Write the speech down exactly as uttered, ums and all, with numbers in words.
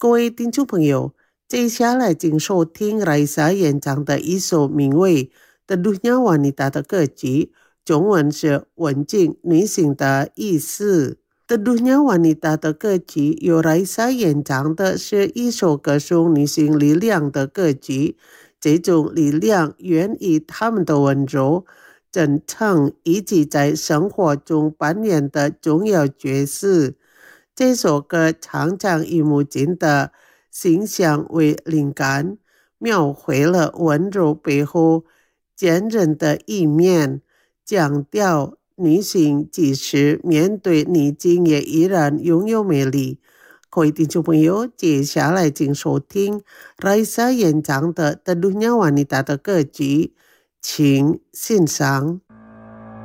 各位听众朋友，接下来请收听 Raisa 演唱的一首名为《Teduhnya Wanita》的歌曲，中文是文静女性的意思。Teduhnya Wanita 的歌曲由 Raisa 演唱的是一首歌颂女性力量的歌曲，这种力量源于她们的温柔、真诚以及在生活中扮演的重要角色。这首歌常常以母亲的形象为灵感，描绘了温柔背后坚韧的一面，强调女性即使面对逆境也依然拥有魅力。各位听众朋友，接下来请收听 Raisa 演唱的 Teduhnya Wanita 的歌曲，请欣赏。